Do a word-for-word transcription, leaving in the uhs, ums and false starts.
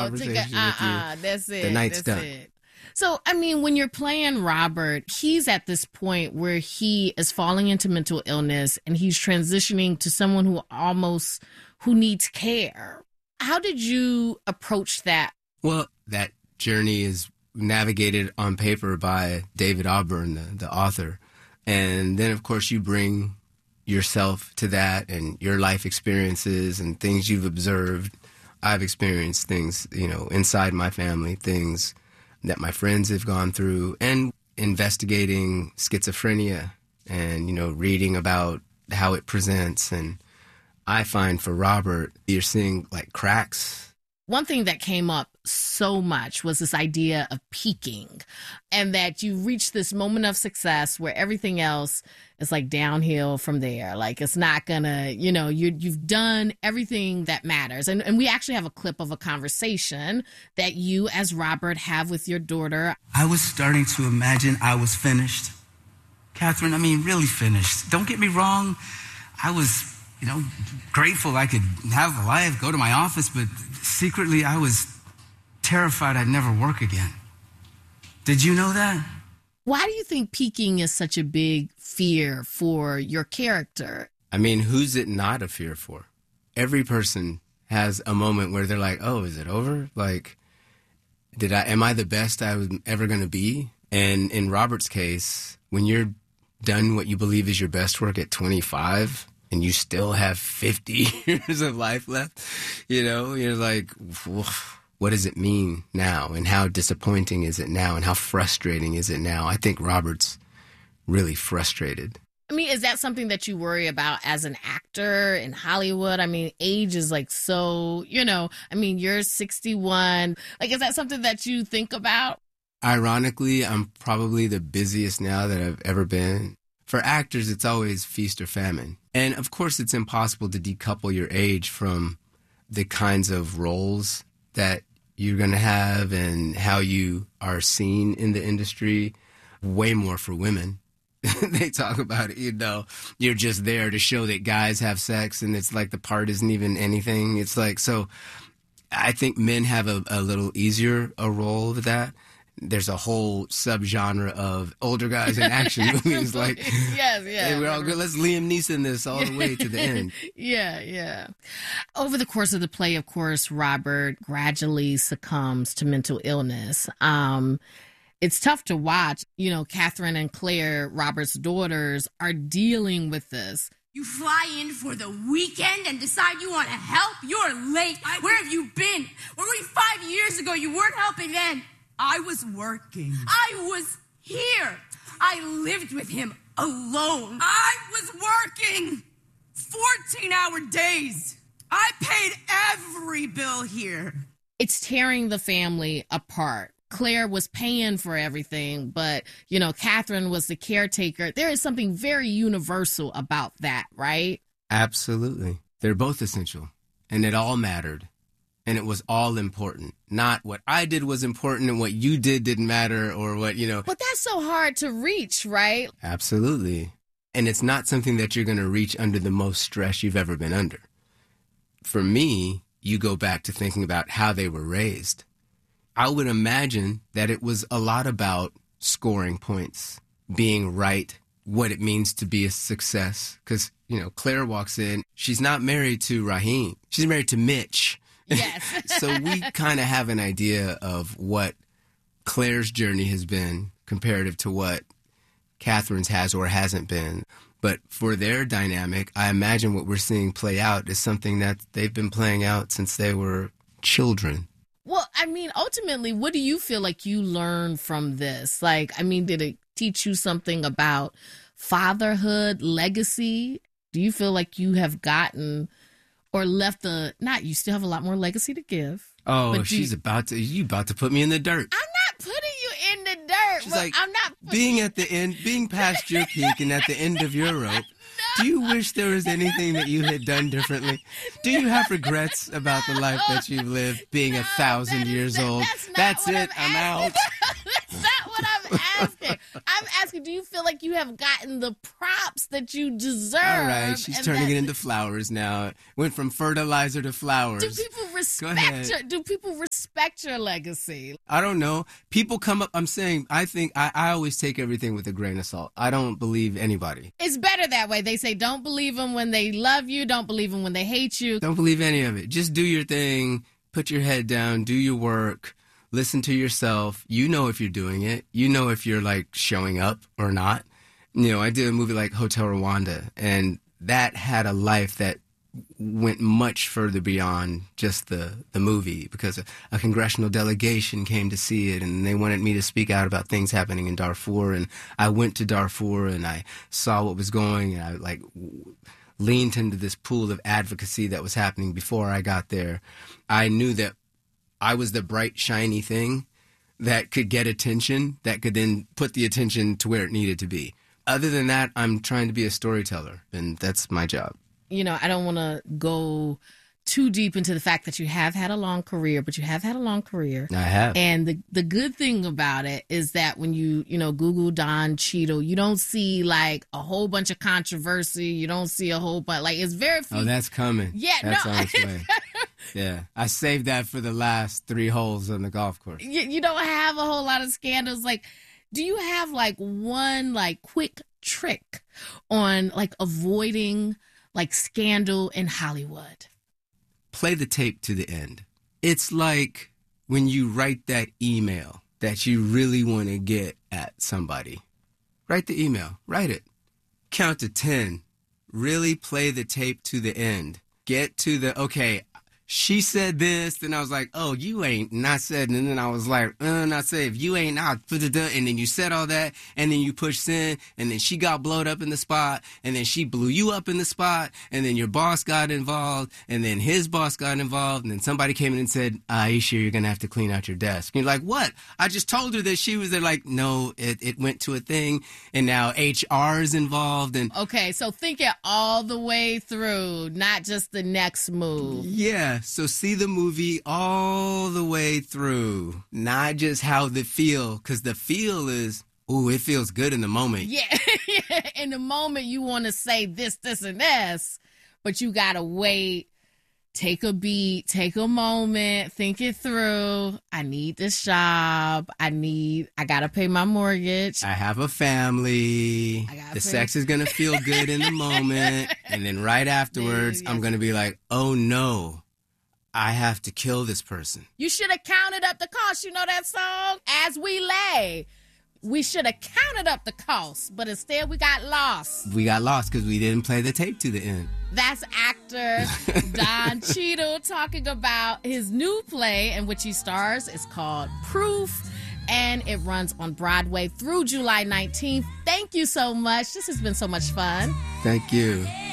conversation take a, uh, with you. Uh, that's it. The night's that's done. It. So, I mean, when you're playing Robert, he's at this point where he is falling into mental illness and he's transitioning to someone who almost, who needs care. How did you approach that? Well, that journey is navigated on paper by David Auburn, the, the author. And then, of course, you bring yourself to that and your life experiences and things you've observed. I've experienced things, you know, inside my family, things that my friends have gone through, and investigating schizophrenia and, you know, reading about how it presents. And I find for Robert, you're seeing like cracks. One thing that came up so much was this idea of peaking, and that you reach this moment of success where everything else is like downhill from there. Like it's not gonna, you know, you, you've done everything that matters. And, and we actually have a clip of a conversation that you as Robert have with your daughter. I was starting to imagine I was finished. Catherine, I mean, really finished. Don't get me wrong. I was, you know, grateful I could have a life, go to my office, but secretly I was terrified I'd never work again. Did you know that? Why do you think peaking is such a big fear for your character? I mean, who's it not a fear for? Every person has a moment where they're like, oh, is it over? Like, did I, am I the best I was ever going to be? And in Robert's case, when you're done what you believe is your best work at twenty-five, and you still have fifty years of life left, you know, you're like, what does it mean now? And how disappointing is it now? And how frustrating is it now? I think Robert's really frustrated. I mean, is that something that you worry about as an actor in Hollywood? I mean, age is like so, you know, I mean, you're sixty-one. Like, is that something that you think about? Ironically, I'm probably the busiest now that I've ever been. For actors, it's always feast or famine. And of course, it's impossible to decouple your age from the kinds of roles that you're going to have and how you are seen in the industry. Way more for women. They talk about it, you know, you're just there to show that guys have sex, and it's like the part isn't even anything. It's like, so I think men have a, a little easier a role with that. There's a whole subgenre of older guys in action movies. Like, yes, yeah. Hey, we're all good. Let's Liam Neeson this all the way to the end. Yeah, yeah. Over the course of the play, of course, Robert gradually succumbs to mental illness. Um, it's tough to watch. You know, Catherine and Claire, Robert's daughters, are dealing with this. You fly in for the weekend and decide you want to help? You're late. I, Where have you been? Where were you five years ago? You weren't helping then. I was working. I was here. I lived with him alone. I was working fourteen-hour days. I paid every bill here. It's tearing the family apart. Claire was paying for everything, but, you know, Catherine was the caretaker. There is something very universal about that, right? Absolutely. They're both essential, and it all mattered. And it was all important. Not what I did was important and what you did didn't matter, or what, you know. But that's so hard to reach, right? Absolutely. And it's not something that you're going to reach under the most stress you've ever been under. For me, you go back to thinking about how they were raised. I would imagine that it was a lot about scoring points, being right, what it means to be a success. Because, you know, Claire walks in. She's not married to Raheem. She's married to Mitch. Yes. So we kind of have an idea of what Claire's journey has been comparative to what Catherine's has or hasn't been. But for their dynamic, I imagine what we're seeing play out is something that they've been playing out since they were children. Well, I mean, ultimately, what do you feel like you learned from this? Like, I mean, did it teach you something about fatherhood, legacy? Do you feel like you have gotten or left the, not, you still have a lot more legacy to give. Oh, she's you, about to, you about to put me in the dirt. I'm not putting you in the dirt. She's like, I'm not being at the end, being past your peak and at the end of your rope. No. Do you wish there was anything that you had done differently? Do you have regrets about the life that you've lived, being no, a thousand years not, old? That's, that's it. I'm, I'm out. That's not what I'm asking. I'm asking, do you feel like you have gotten the props that you deserve? All right, she's And turning that- it into flowers now. Went from fertilizer to flowers. Do people Go respect ahead. your, do people respect your legacy? I don't know. People come up. I'm saying. I think I, I always take everything with a grain of salt. I don't believe anybody. It's better that way. They say don't believe them when they love you, don't believe them when they hate you. Don't believe any of it. Just do your thing. Put your head down. Do your work. Listen to yourself. You know if you're doing it. You know if you're like showing up or not. You know, I did a movie like Hotel Rwanda, and that had a life that went much further beyond just the, the movie, because a, a congressional delegation came to see it, and they wanted me to speak out about things happening in Darfur. And I went to Darfur and I saw what was going, and I like w- leaned into this pool of advocacy that was happening before I got there. I knew that I was the bright, shiny thing that could get attention, that could then put the attention to where it needed to be. Other than that, I'm trying to be a storyteller, and that's my job. You know, I don't want to go too deep into the fact that you have had a long career, but you have had a long career. I have. And the the good thing about it is that when you, you know, Google Don Cheadle, you don't see like a whole bunch of controversy. You don't see a whole bunch, like it's very few. Oh, that's coming. Yeah, that's no. on its way. Yeah, I saved that for the last three holes on the golf course. you, you don't have a whole lot of scandals. Like, do you have like one like quick trick on like avoiding like scandal in Hollywood? Play the tape to the end. It's like when you write that email that you really want to get at somebody. Write the email. Write it. Count to ten. Really play the tape to the end. Get to the, okay, she said this, then I was like, oh, you ain't not said, and then I was like, uh, not say, if you ain't not, and then you said all that, and then you pushed send, and then she got blowed up in the spot, and then she blew you up in the spot, and then your boss got involved, and then his boss got involved, and then somebody came in and said, Aisha, you're going to have to clean out your desk. And you're like, what? I just told her that she was there. Like, no, it, it went to a thing, and now H R is involved, and Okay, so think it all the way through, not just the next move. yeah, so see the movie all the way through, not just how the feel, because the feel is, ooh, it feels good in the moment. Yeah, in the moment you want to say this, this, and this, but you gotta wait, take a beat, take a moment, think it through. I need this job. I need, I gotta pay my mortgage. I have a family. I gotta The pay- sex is going to feel good in the moment. And then right afterwards, Dude, I'm yes. going to be like, oh no, I have to kill this person. You should have counted up the cost. You know that song? As We Lay. We should have counted up the cost, but instead we got lost. We got lost because we didn't play the tape to the end. That's actor Don Cheadle talking about his new play in which he stars. It's called Proof, and it runs on Broadway through July nineteenth. Thank you so much. This has been so much fun. Thank you.